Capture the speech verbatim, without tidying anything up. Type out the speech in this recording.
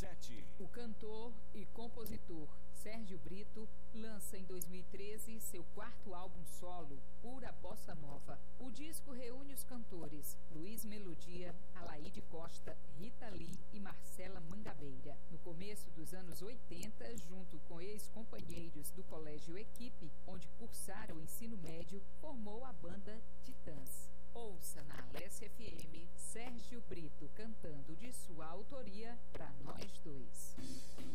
sete. O cantor e compositor Sérgio Brito lança em dois mil e treze seu quarto álbum solo, Pura Bossa Nova. O disco reúne os cantores Luiz Melodia, Alaide Costa, Rita Lee e Marcela Mangabeira. No começo dos anos oitenta, junto com ex-companheiros do Colégio Equipe, onde cursaram o ensino médio, formou a banda Titãs. Ouça na Alessia F M Sérgio Brito cantando de sua autoria